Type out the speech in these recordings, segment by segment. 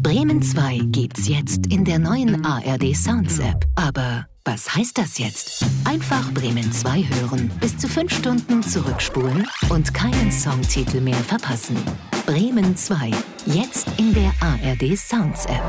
Bremen 2 gibt's jetzt in der neuen ARD Sounds App. Aber was heißt das jetzt? Einfach Bremen 2 hören, bis zu 5 Stunden zurückspulen und keinen Songtitel mehr verpassen. Bremen 2, jetzt in der ARD Sounds App.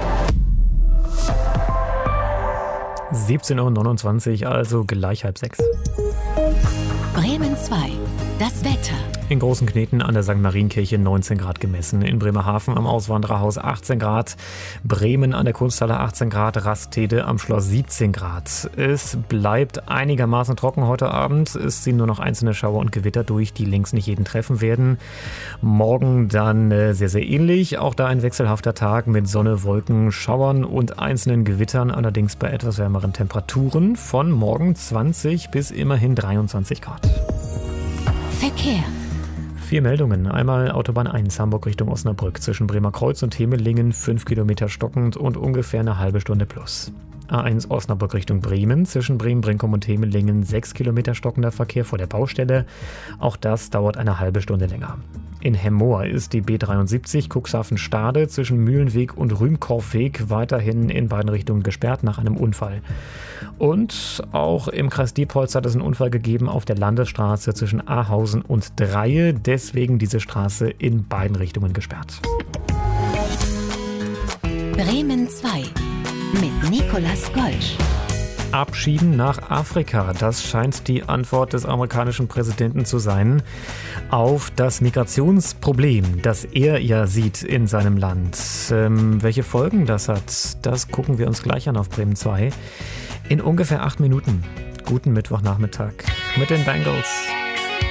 17:29 Uhr, also gleich 5:30. Bremen 2, das Wetter. In Großenkneten an der St. Marienkirche 19 Grad gemessen. In Bremerhaven am Auswandererhaus 18 Grad. Bremen an der Kunsthalle 18 Grad. Rastede am Schloss 17 Grad. Es bleibt einigermaßen trocken heute Abend. Es ziehen nur noch einzelne Schauer und Gewitter durch, die links nicht jeden treffen werden. Morgen dann sehr, sehr ähnlich. Auch da ein wechselhafter Tag mit Sonne, Wolken, Schauern und einzelnen Gewittern. Allerdings bei etwas wärmeren Temperaturen von morgen 20 bis immerhin 23 Grad. Verkehr. 4 Meldungen. Einmal Autobahn 1 Hamburg Richtung Osnabrück. Zwischen Bremerkreuz und Hemelingen 5 Kilometer stockend und ungefähr eine halbe Stunde plus. A1 Osnabrück Richtung Bremen. Zwischen Bremen, Brinkum und Hemelingen 6 Kilometer stockender Verkehr vor der Baustelle. Auch das dauert eine halbe Stunde länger. In Hemmoor ist die B73 Cuxhaven-Stade zwischen Mühlenweg und Rühmkorffweg weiterhin in beiden Richtungen gesperrt nach einem Unfall. Und auch im Kreis Diepholz hat es einen Unfall gegeben auf der Landesstraße zwischen Ahausen und Dreie. Deswegen diese Straße in beiden Richtungen gesperrt. Bremen 2 mit Nicolas Golsch. Abschieben nach Afrika, das scheint die Antwort des amerikanischen Präsidenten zu sein auf das Migrationsproblem, das er ja sieht in seinem Land. Welche Folgen das hat, das gucken wir uns gleich an auf Bremen 2 in ungefähr 8 Minuten. Guten Mittwochnachmittag mit den Bengals.